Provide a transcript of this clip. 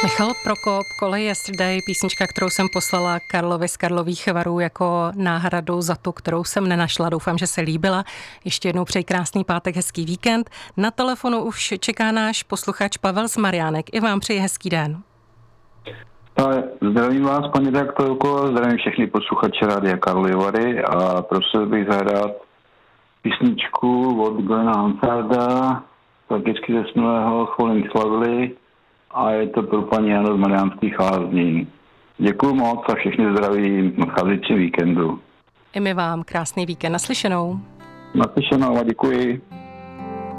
Michal Prokop, Kolej Yesterday, písnička, kterou jsem poslala Karlovi z Karlových Varů jako náhradu za tu, kterou jsem nenašla. Doufám, že se líbila. Ještě jednou přeji krásný pátek, hezký víkend. Na telefonu už čeká náš posluchač Pavel z Mariánek. I vám přeji hezký den. Zdravím vás, paní redaktorko, zdravím všechny posluchače Rádia Karlovy Vary a prosil bych zahrát písničku od Glena Hansarda, prakticky ze smilého Falling Slowly, a je to pro paní Jana z Mariánských Lázní. Děkuju moc a všechny zdravím v nadcházejícím víkendu. I my vám krásný víkend. Naslyšenou. Naslyšenou a děkuji.